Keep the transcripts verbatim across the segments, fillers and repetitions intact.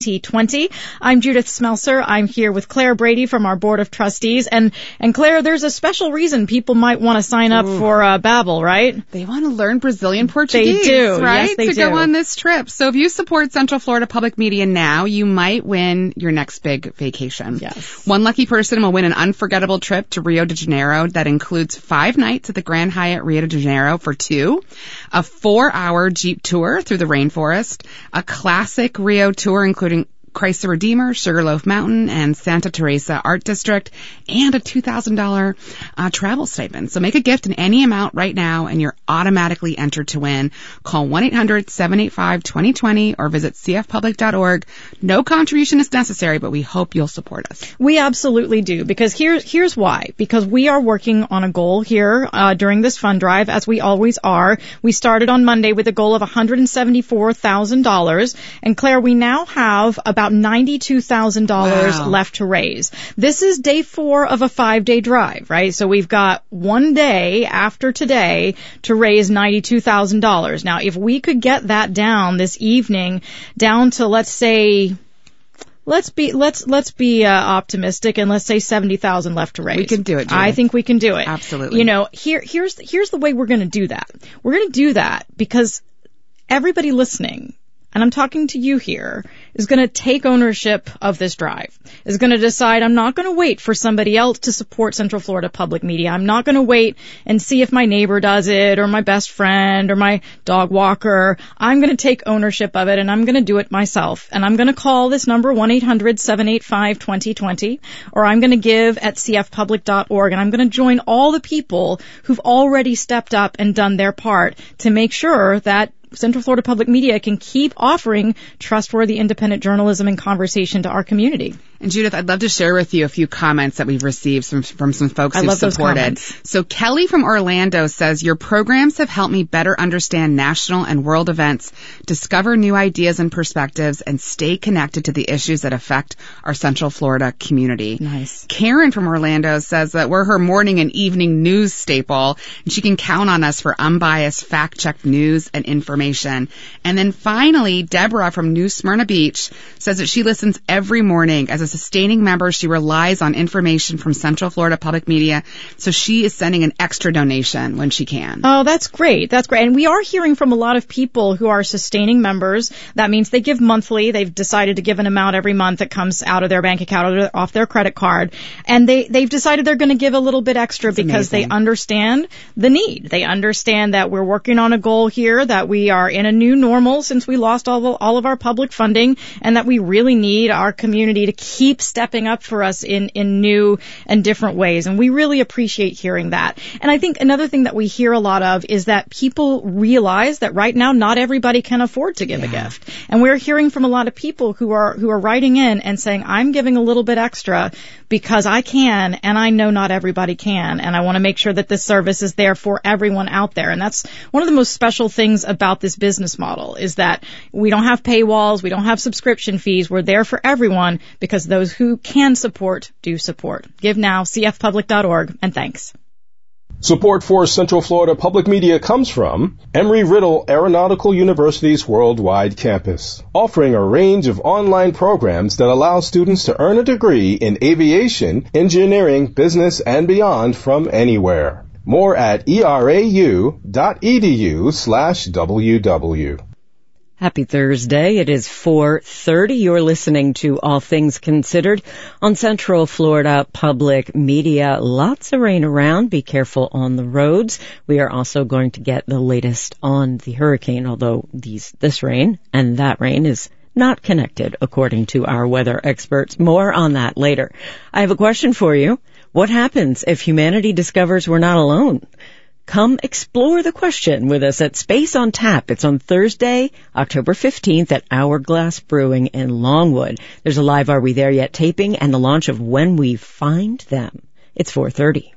twenty twenty. I'm Judith Smelser. I'm here with Claire Brady from our Board of Trustees. And, and Claire, there's a special reason people might want to sign up Ooh. for uh, Babbel, right? They want to learn Brazilian Portuguese, they do. right? Yes, they to do. go on this trip. So if you support Central Florida Public Media now, you might win your next big vacation. Yes. One lucky person will win an unforgettable trip to Rio de Janeiro that includes five nights at the Grand Hyatt Rio de Janeiro for two, a four-hour Jeep tour through the rainforest, a classic Rio tour including Christ the Redeemer, Sugarloaf Mountain, and Santa Teresa Art District, and a two thousand dollars uh, travel stipend. So make a gift in any amount right now, and you're automatically entered to win. Call one eight hundred seven eight five two zero two zero or visit c f public dot org. No contribution is necessary, but we hope you'll support us. We absolutely do, because here's, here's why. Because we are working on a goal here uh, during this fund drive, as we always are. We started on Monday with a goal of one hundred seventy-four thousand dollars, and Claire, we now have about ninety-two thousand dollars wow. left to raise. This is day four of a five-day drive, right? So we've got one day after today to raise ninety-two thousand dollars. Now, if we could get that down this evening, down to, let's say, Let's be let's let's be uh, optimistic, and let's say seventy thousand left to raise. We can do it, Judith. I think we can do it. Absolutely. You know, here here's here's the way we're going to do that. We're going to do that because everybody listening, and I'm talking to you here, is going to take ownership of this drive, is going to decide, I'm not going to wait for somebody else to support Central Florida Public Media. I'm not going to wait and see if my neighbor does it, or my best friend, or my dog walker. I'm going to take ownership of it, and I'm going to do it myself. And I'm going to call this number, one eight hundred seven eight five two zero two zero, or I'm going to give at c f public dot org, and I'm going to join all the people who've already stepped up and done their part to make sure that Central Florida Public Media can keep offering trustworthy independent journalism and conversation to our community. And Judith, I'd love to share with you a few comments that we've received from, from some folks I who've love those supported. Comments. So Kelly from Orlando says, your programs have helped me better understand national and world events, discover new ideas and perspectives, and stay connected to the issues that affect our Central Florida community. Nice. Karen from Orlando says that we're her morning and evening news staple, and she can count on us for unbiased, fact-checked news and information. And then finally, Deborah from New Smyrna Beach says that she listens every morning. As a sustaining member, she relies on information from Central Florida Public Media, so she is sending an extra donation when she can. Oh, that's great. That's great. And we are hearing from a lot of people who are sustaining members. That means they give monthly. They've decided to give an amount every month that comes out of their bank account or off their credit card. And they, they've decided they're going to give a little bit extra that's because amazing. They understand the need. They understand that we're working on a goal here, that we are in a new normal since we lost all of, all of our public funding, and that we really need our community to keep stepping up for us in, in new and different ways. And we really appreciate hearing that. And I think another thing that we hear a lot of is that people realize that right now not everybody can afford to give yeah. a gift. And we're hearing from a lot of people who are, who are writing in and saying, I'm giving a little bit extra because I can, and I know not everybody can. And I want to make sure that this service is there for everyone out there. And that's one of the most special things about this business model, is that we don't have paywalls, we don't have subscription fees. We're there for everyone because those who can support do support. Give now, c f public dot org, and thanks. Support for Central Florida Public Media comes from Embry-Riddle Aeronautical University's worldwide campus, offering a range of online programs that allow students to earn a degree in aviation, engineering, business, and beyond from anywhere. More at erau dot e d u slash w w. Happy Thursday. It is four thirty. You're listening to All Things Considered on Central Florida Public Media. Lots of rain around. Be careful on the roads. We are also going to get the latest on the hurricane, although these, this rain and that rain is not connected, according to our weather experts. More on that later. I have a question for you. What happens if humanity discovers we're not alone? Come explore the question with us at Space on Tap. It's on Thursday, October fifteenth at Hourglass Brewing in Longwood. There's a live Are We There Yet taping and the launch of When We Find Them. It's four thirty.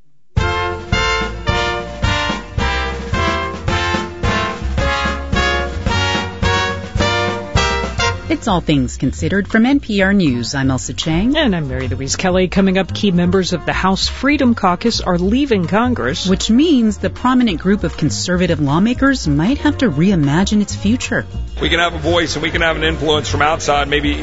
It's All Things Considered from N P R News. I'm Elsa Chang. And I'm Mary Louise Kelly. Coming up, key members of the House Freedom Caucus are leaving Congress, which means the prominent group of conservative lawmakers might have to reimagine its future. We can have a voice and we can have an influence from outside, maybe